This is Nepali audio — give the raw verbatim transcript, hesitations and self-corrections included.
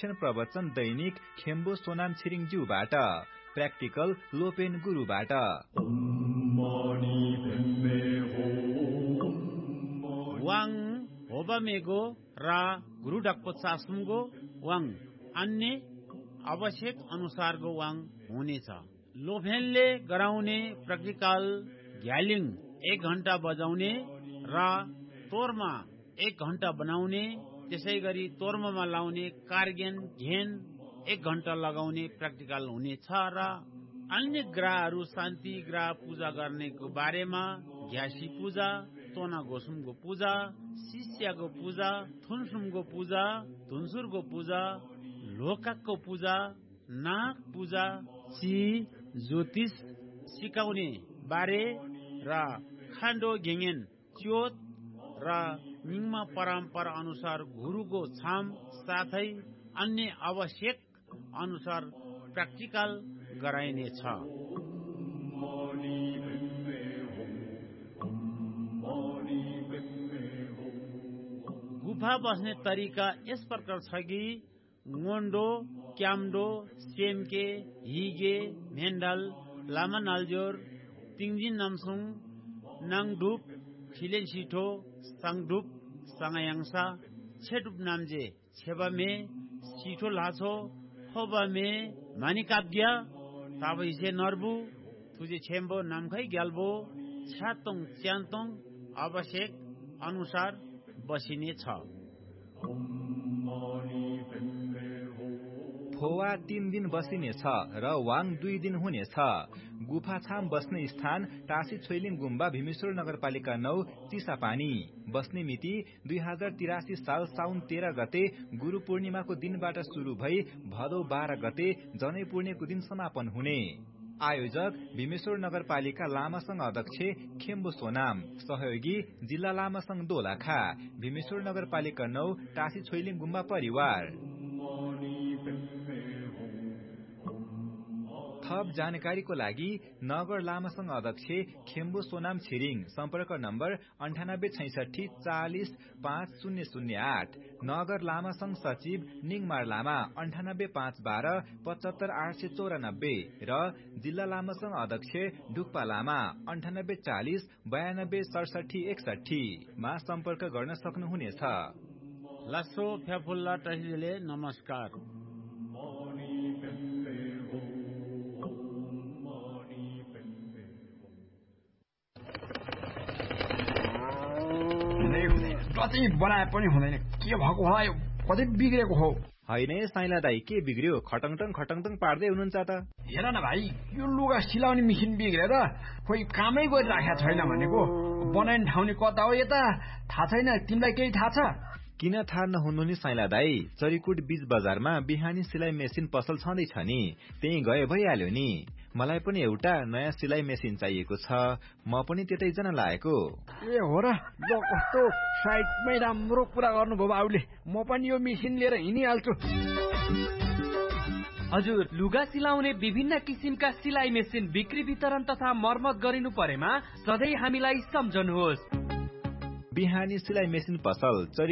शिक्षण प्रवचन दैनिक खेम्बो सोनाम छिरिङ ज्यूबाट, प्र्याक्टिकल लोपेन गुरुबाट। वाङ होबमेगो र गुरुडक्पो चासुमगो वाङ अन्य आवश्यक अनुसारको वाङ हुनेछ। लोफेनले गराउने प्र्याक्टिकल ग्यालिङ एक घण्टा बजाउने र तोरमा एक घण्टा बनाउने, त्यसै गरी तोर्ममा लाउने कार्गेन घेन एक घण्टा लगाउने प्र्याक्टिकल हुनेछ र अन्य ग्रहहरू शान्ति ग्रह पूजा गर्नेको बारेमा घ्यासी पूजा, तोना गोसुमको पूजा, शिष्यको पूजा, थुनसुमको पूजा, धुन्सुरको पूजा, लोकाकको पूजा, नाग पूजा, सी ज्योतिष सिकाउने बारे र खान्डो घेङेन च्योत र निङमा परम्परा अनुसार गुरुको छाम साथै अन्य आवश्यक अनुसार प्र्याक्टिकल गराइनेछ। गुफा बस्ने तरिका यस प्रकार छ कि ngondo, क्याम्डो, सेमके, हिगे, भेन्डल, लामा नालजोर, तिङजिन नामसुङ, नाङडुप, खिलेन सिठो, साङडुप, साङायाङसा, छेडुप नामजे, छेबामे, सिठो लाछो, खोबामे, मानिकाब्या, ताबैसे नर्बु, थुजे छेम्बो नामखै ग्याल्बो, छ्यातोङ च्यान्तोङ आवश्यक अनुसार बसिने छ। फोवा तीन दिन बसिनेछ र वाङ दुई दिन हुनेछ। गुफा छाम बस्ने स्थान टासी छोइलिङ गुम्बा भीमेश्वर नगरपालिका नौ चिसापानी। बस्ने मिति दुई हजार तिरासी साल साउन तेह्र गते गुरु पूर्णिमाको दिनबाट शुरू भई भदौ बाह्र गते जनै पूर्णेको दिन समापन हुने। आयोजक भीमेश्वर नगरपालिका लामासंघ अध्यक्ष खेम्बो सोनाम, सहयोगी जिल्ला लामासंघ दोलखा, भीमेश्वर नगरपालिका नौ टासी छोइलिङ गुम्बा परिवार। थप जानकारीको लागि नगर लामासंघ अध्यक्ष खेम्बो सोनाम छिरिङ, सम्पर्क नम्बर अन्ठानब्बे छैसठी चालिस पाँच शून्य शून्य आठ, नगर लामासंघ सचिव निङमार लामा अन्ठानब्बे पाँच बाह्र पचहत्तर आठ सय चौरानब्बे र जिल्ला लामासंघ अध्यक्ष ढुक्पा लामा अन्ठानब्बे चालिस बयानब्बे सडसठी एकसठी मा सम्पर्क गर्न सक्नुहुनेछ। लासो फ्याफुल्ला टहिले नमस्कार। कति बनाए पनि हुँदैन, के भएको होला यो, कतै बिग्रेको हो। होइन साइला दाई, के बिग्रियो? खटङटङ खटङटङ पार्दै हुनुहुन्छ त। हेर न भाइ, यो लुगा सिलाउने मेसिन बिग्रेर खोइ कामै गरिराखेको छैन भनेको। बनाउने ठाउँनी कता हो यता थाहा छैन, तिमीलाई केही थाहा छ? किन थाहा नहुनु नि साइला दाई, चरीकुट बीच बजारमा बिहानी सिलाइ मेसिन पसल छँदैछ नि, त्यही गए भइहाल्यो नि। मलाई पनि एउटा नयाँ सिलाइ मेसिन चाहिएको छ, म पनि त्यतै जान लागेको। ए हो र, ल कस्तो साइडमै राम्रो कुरा गर्नुभयो बाबुले, म पनि यो मेसिन लिएर हिँडिहाल्छु। हजुर, लुगा सिलाउने विभिन्न किसिमका सिलाइ मेसिन बिक्री वितरण तथा मर्मत गरिनु परेमा सधैँ हामीलाई सम्झनुहोस्। बिहानी सिलाइ मेसिन पसल चरी